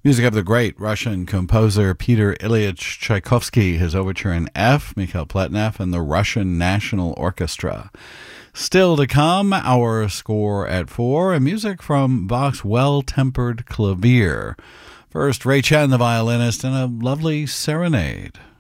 Music of the great Russian composer Peter Ilyich Tchaikovsky, his overture in F, Mikhail Pletnev, and the Russian National Orchestra. Still to come, our score at 4, and music from Bach's Well-Tempered Clavier. First, Ray Chen, the violinist, and a lovely serenade.